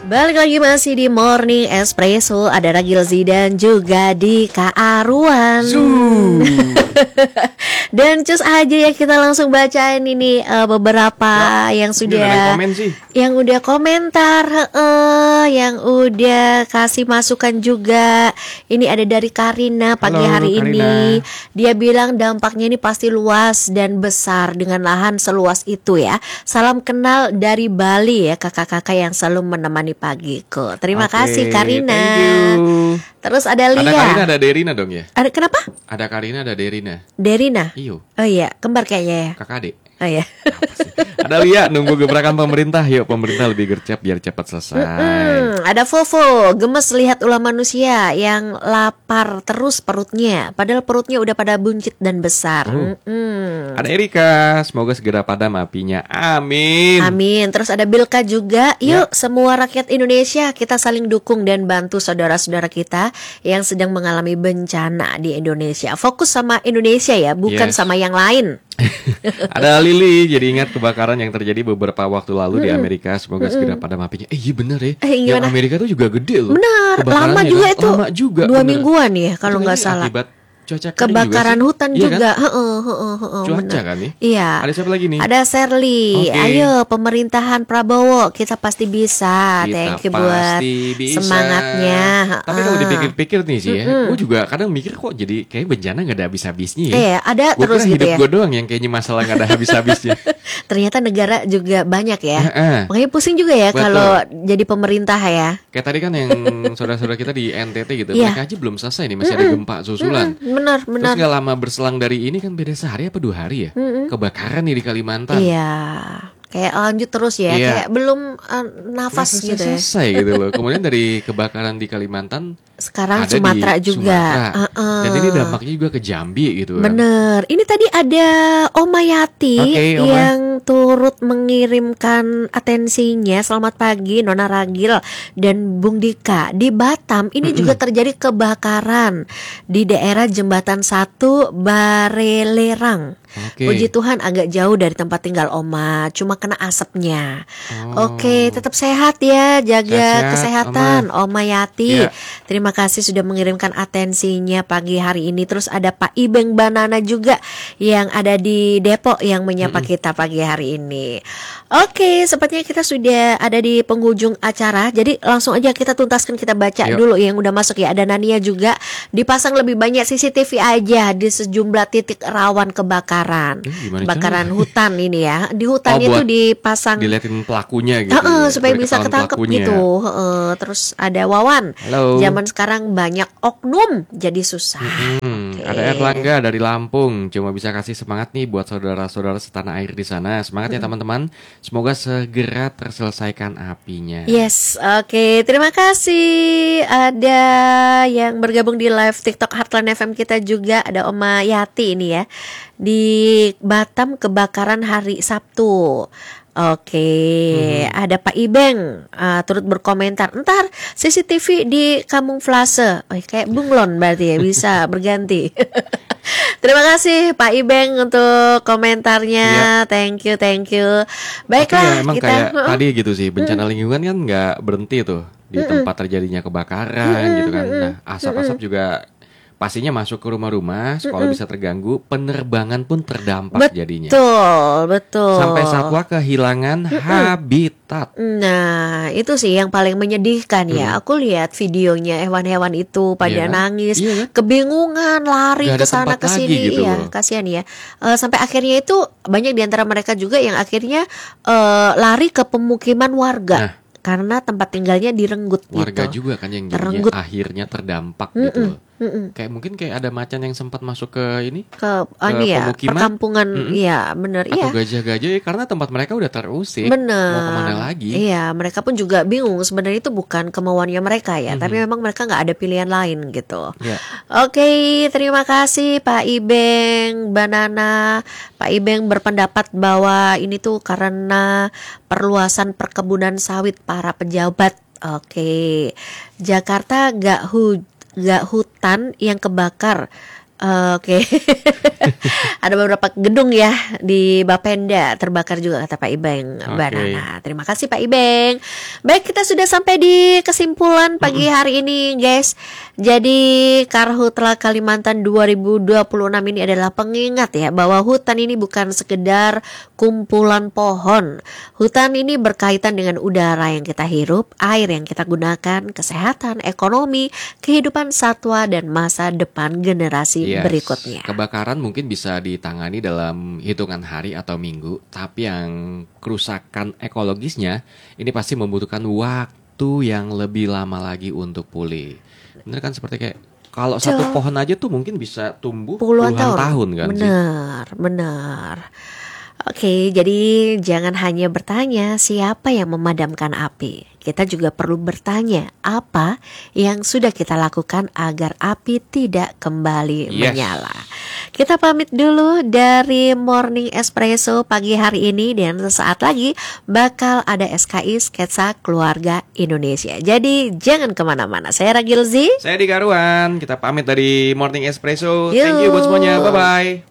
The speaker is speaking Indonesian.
Balik lagi masih di Morning Espresso. Ada Ragil Z dan juga di K.A. Ruan. Dan cus aja ya, kita langsung bacain ini beberapa yang sudah yang udah komentar, yang udah kasih masukan juga. Ini ada dari Karina pagi hari Karina. Ini dia bilang dampaknya ini pasti luas dan besar dengan lahan seluas itu ya. Salam kenal dari Bali ya, kakak-kakak yang selalu menemani pagiku. Terima kasih Karina. Terus ada Lia. Ada Karina, ada Derina dong ya. Ada kenapa? Ada Karina, ada Derina. Derina. Iyo. Oh iya, kembar kayaknya ya. Kakak adik. Oh iya. Ada Lia, nunggu gebrakan pemerintah. Yuk pemerintah lebih gercep biar cepat selesai. Ada Fofo, gemes lihat ulah manusia yang lapar terus perutnya, padahal perutnya udah pada buncit dan besar. Ada Erika, semoga segera padam apinya. Amin. Amin. Terus ada Bilka juga. Yuk semua rakyat Indonesia kita saling dukung dan bantu saudara-saudara kita yang sedang mengalami bencana di Indonesia. Fokus sama Indonesia ya, bukan sama yang lain. Ada Lili, jadi ingat kebakaran yang terjadi beberapa waktu lalu di Amerika. Semoga segera padam apinya. Iya bener ya, yang Amerika tuh juga gede loh. Benar, lama juga kan? Itu lama juga, 2 mingguan ya kalau nggak salah. Akibat cuaca kebakaran hutan juga. Kan? Cuaca kan nih. Iya. Ada siapa lagi nih? Ada Serly. Ayo pemerintahan Prabowo kita pasti bisa. Thank you buat semangatnya. Tapi kalau dipikir-pikir nih sih ya, gue juga kadang mikir kok jadi kayak bencana nggak ada habis-habisnya ya. Ada gua terus gitu hidup ya. Gue doang yang kayaknya masalah nggak ada habis-habisnya. Ternyata negara juga banyak ya. Makanya pusing juga ya kalau jadi pemerintah ya. Kayak tadi kan yang saudara-saudara kita di NTT gitu, mereka aja belum selesai nih, masih ada gempa susulan. Benar. Terus gak lama berselang dari ini kan beda sehari apa 2 hari ya, kebakaran nih di Kalimantan. Iya, kayak lanjut terus ya, kayak belum nafas gitu ya. Selesai gitu loh. Kemudian dari kebakaran di Kalimantan sekarang Sumatera juga. Dan ini dampaknya juga ke Jambi gitu kan. Bener. Ini tadi ada Oma Yati yang turut mengirimkan atensinya. Selamat pagi Nona Ragil dan Bung Dika. Di Batam ini juga terjadi kebakaran di daerah Jembatan 1 Barelerang. Puji Tuhan agak jauh dari tempat tinggal Oma, cuma kena asapnya. Tetap sehat ya, jaga kesehatan Oma Yati. Terima kasih sudah mengirimkan atensinya pagi hari ini. Terus ada Pak Ibeng Banana juga yang ada di Depok yang menyapa kita pagi hari ini. Sepertinya kita sudah ada di penghujung acara. Jadi langsung aja kita tuntaskan, kita baca dulu yang udah masuk ya. Ada Nania juga, dipasang lebih banyak CCTV aja di sejumlah titik rawan kebakaran. Kebakaran hutan ini ya. Di hutan itu dipasang, dilihatin pelakunya gitu. Supaya bisa ketangkep gitu. Terus ada Wawan. Halo. Zaman sekarang banyak oknum jadi susah. Ada Erlangga dari Lampung, cuma bisa kasih semangat nih buat saudara-saudara setanah air di sana. Semangat ya teman-teman. Semoga segera terselesaikan apinya. Yes, terima kasih. Ada yang bergabung di live TikTok Heartland FM kita juga. Ada Oma Yati ini ya. Di Batam kebakaran hari Sabtu. Ada Pak Ibeng turut berkomentar. Ntar CCTV di kamuflase. Kayak bunglon berarti ya, bisa berganti. Terima kasih Pak Ibeng untuk komentarnya. Thank you. Baiklah, emang kita kayak tadi gitu sih, bencana lingkungan kan nggak berhenti tuh di tempat terjadinya kebakaran gitu kan. Nah, asap-asap juga pastinya masuk ke rumah-rumah, sekolah bisa terganggu, penerbangan pun terdampak jadinya. Betul. Sampai satwa kehilangan habitat. Nah, itu sih yang paling menyedihkan ya. Aku lihat videonya, hewan-hewan itu pada nangis, kebingungan, lari ke sana ke sini. Gitu kasihan ya. Sampai akhirnya itu banyak di antara mereka juga yang akhirnya lari ke pemukiman warga. Karena tempat tinggalnya direnggut warga gitu. juga kan yang jadinya akhirnya terdampak gitu. Kayak mungkin kayak ada macan yang sempat masuk ke ini ke pemukiman, perkampungan. Iya benar. Atau gajah-gajah karena tempat mereka udah terusik. Bener. Mau kemana lagi? Iya, mereka pun juga bingung. Sebenarnya itu bukan kemauannya mereka ya, tapi memang mereka nggak ada pilihan lain gitu. Terima kasih Pak Ibeng Banana. Pak Ibeng berpendapat bahwa ini tuh karena perluasan perkebunan sawit para pejabat. Jakarta gak hutan yang kebakar, Oke. Ada beberapa gedung ya di Bapenda terbakar juga kata Pak Ibeng Banana. Terima kasih Pak Ibeng. Baik, kita sudah sampai di kesimpulan pagi hari ini guys. Jadi Karhutla Kalimantan 2026 ini adalah pengingat ya bahwa hutan ini bukan sekedar kumpulan pohon. Hutan ini berkaitan dengan udara yang kita hirup, air yang kita gunakan, kesehatan, ekonomi, kehidupan satwa dan masa depan generasi berikutnya. Kebakaran mungkin bisa ditangani dalam hitungan hari atau minggu, tapi yang kerusakan ekologisnya ini pasti membutuhkan waktu yang lebih lama lagi untuk pulih. Bener kan, seperti kayak kalau satu pohon aja tuh mungkin bisa tumbuh puluhan tahun kan. Benar. Oke, jadi jangan hanya bertanya siapa yang memadamkan api. Kita juga perlu bertanya apa yang sudah kita lakukan agar api tidak kembali menyala. Kita pamit dulu dari Morning Espresso pagi hari ini, dan sesaat lagi bakal ada SKI Sketsa Keluarga Indonesia. Jadi jangan kemana-mana. Saya Ragil Z. Saya Dika Ruan. Kita pamit dari Morning Espresso. Thank you buat semuanya. Bye-bye.